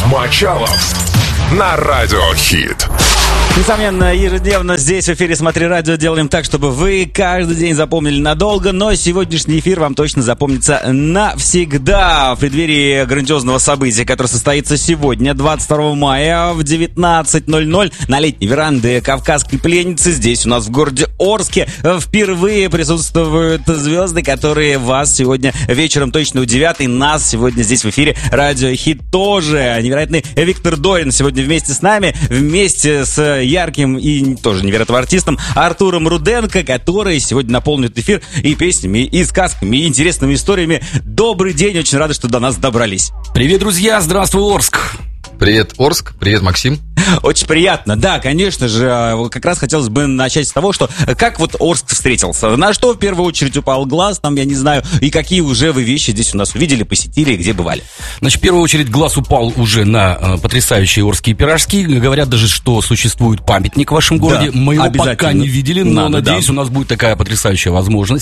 Мочалов на Радио Хит. Несомненно, ежедневно здесь в эфире «Смотри радио» делаем так, чтобы вы каждый день запомнили надолго, но сегодняшний эфир вам точно запомнится навсегда. В преддверии грандиозного события, которое состоится сегодня, 22 мая в 19:00 на летней веранде Кавказской пленницы. Здесь у нас в городе Орске впервые присутствуют звезды, которые вас сегодня вечером точно удивят. И нас сегодня здесь в эфире «Радио Хит» тоже. Невероятный Виктор Дорин сегодня вместе с нами, вместе с ярким и тоже невероятным артистом Артуром Руденко, который сегодня наполнит эфир и песнями, и сказками, и интересными историями. Добрый день, очень рады, что до нас добрались. Привет, друзья, здравствуй, Орск. Привет, Орск, привет, Максим. Очень приятно, да, конечно же. Как раз хотелось бы начать с того, что как вот Орск встретился. На что в первую очередь упал глаз, там, я не знаю, и какие уже вы вещи здесь у нас увидели, посетили, где бывали? Значит, в первую очередь глаз упал уже на потрясающие орские пиражки. Говорят даже, что существует памятник в вашем городе. Да, мы его пока не видели, но надеюсь, у нас будет такая потрясающая возможность.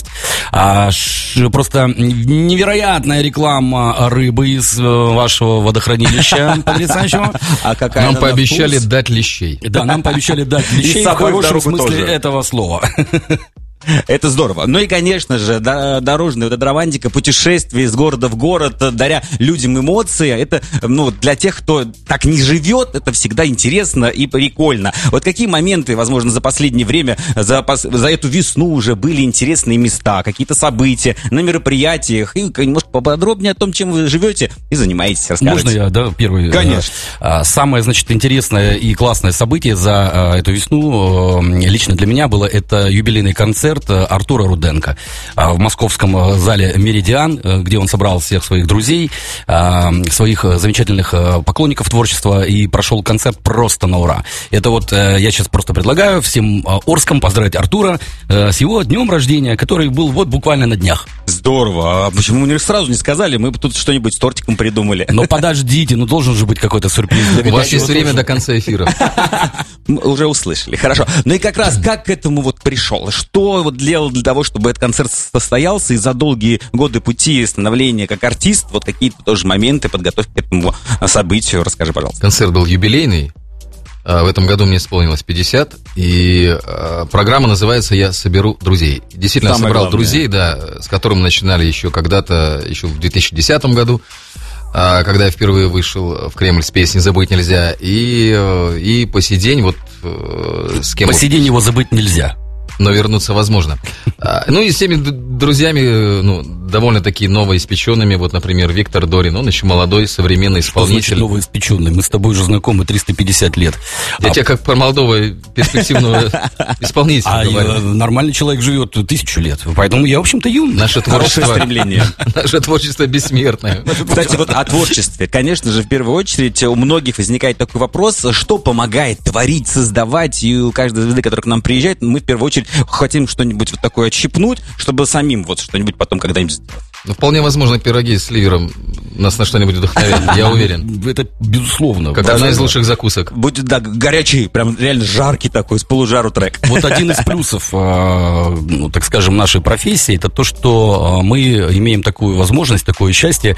Просто невероятная реклама рыбы из вашего водохранилища потрясающего. А какая нам пообещали дать лещей. Да, нам пообещали дать лещей в хорошем смысле этого слова. Это здорово. Ну и, конечно же, дорожная вот эта романтика, путешествие из города в город, даря людям эмоции, это, для тех, кто так не живет, это всегда интересно и прикольно. Вот какие моменты, возможно, за последнее время, за эту весну уже были интересные места, какие-то события на мероприятиях, и немножко поподробнее о том, чем вы живете и занимаетесь, расскажите. Можно я, первый? Конечно. Самое, интересное и классное событие за эту весну лично для меня было это юбилейный концерт Артура Руденко в московском зале «Меридиан», где он собрал всех своих друзей, своих замечательных поклонников творчества, и прошел концерт просто на ура. Это я сейчас просто предлагаю всем Орском поздравить Артура с его днем рождения, который был буквально на днях. Здорово. А почему мы сразу не сказали? Мы бы тут что-нибудь с тортиком придумали. Но подождите, должен же быть какой-то сюрприз. У вас есть время до конца эфира. Уже услышали, хорошо. Ну и как раз, как к этому пришел? Что делал для того, чтобы этот концерт состоялся, и за долгие годы пути становления как артист, какие-то тоже моменты подготовки к этому событию, расскажи, пожалуйста. Концерт был юбилейный. В этом году мне исполнилось 50, и программа называется «Я соберу друзей». Действительно, я собрал друзей, с которыми начинали еще когда-то, еще в 2010 году, когда я впервые вышел в Кремль с песней «Забыть нельзя», и по сей день с кем... По сей день его забыть нельзя. Но вернуться возможно. И с теми друзьями, довольно-таки новоиспеченными. Например, Виктор Дорин, он еще молодой, современный исполнитель. Что значит новоиспеченный? Мы с тобой уже знакомы 350 лет. Я тебе как про молодого перспективного исполнителя говорю. Нормальный человек живет 1000 лет, поэтому я, в общем-то, юн. Наше творчество бессмертное. Кстати, о творчестве. Конечно же, в первую очередь у многих возникает такой вопрос, что помогает творить, создавать, и у каждой звезды, которая к нам приезжает, мы в первую очередь хотим что-нибудь такое отщипнуть, чтобы самим что-нибудь потом когда-нибудь сделать. Вполне возможно, пироги с ливером нас на что-нибудь вдохновят, я уверен. Это безусловно. Как одна из лучших закусок. Будет, горячий, прям реально жаркий такой, с полужару трек. Один из плюсов, так скажем, нашей профессии, это то, что мы имеем такую возможность, такое счастье,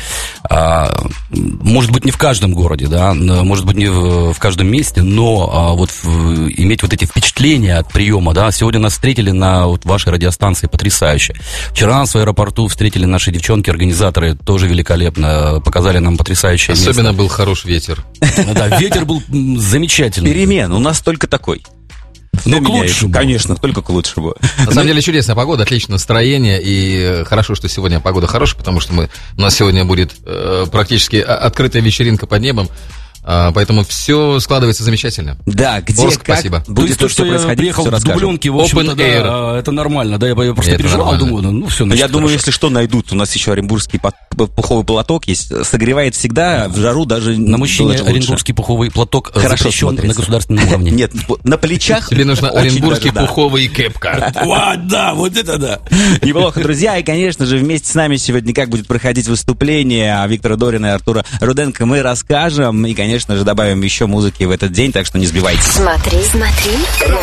может быть, не в каждом городе, может быть, не в каждом месте, но иметь эти впечатления от приема, Сегодня нас встретили на вашей радиостанции потрясающе. Вчера нас в аэропорту встретили наши девчонки, организаторы, тоже великолепно, показали нам потрясающее место. Особенно был хороший ветер. Ветер был замечательный. Перемен, у нас только такой. Но к лучшему. Конечно, только к лучшему. На самом деле чудесная погода, отличное настроение, и хорошо, что сегодня погода хорошая, потому что у нас сегодня будет практически открытая вечеринка под небом. Поэтому все складывается замечательно. Да, где, Орск, как спасибо. Будет то, что я приехал в дубленке, в общем-то, это нормально. Я просто переживал, думаю, все. Я думаю, если что, найдут. У нас еще оренбургский пуховый платок есть. Согревает всегда, в жару даже. На мужчине оренбургский пуховый платок запрещен на государственном уровне. Нет, на плечах. Тебе нужно оренбургский пуховый кепка. Да, это да. Неплохо, друзья. И, конечно же, вместе с нами сегодня как будет проходить выступление Виктора Дорина и Артура Руденко, мы расскажем. И, конечно же, добавим еще музыки в этот день, так что не сбивайтесь. Смотри.